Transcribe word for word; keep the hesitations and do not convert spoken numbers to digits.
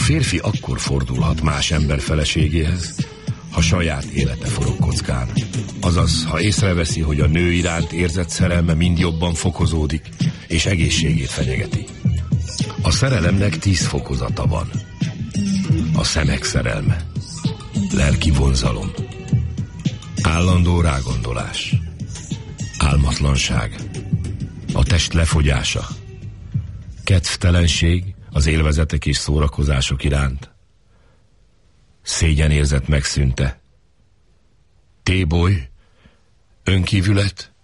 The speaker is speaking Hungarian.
férfi akkor fordulhat más ember feleségéhez, ha saját élete forog kockán. Azaz, ha észreveszi, hogy a nő iránt érzett szerelme mind jobban fokozódik, és egészségét fenyegeti. A szerelemnek tíz fokozata van. A szemek szerelme, lelki vonzalom, állandó rágondolás, álmatlanság, a test lefogyása, kedvtelenség az élvezetek és szórakozások iránt, szégyenérzet megszűnte, téboly, önkívület,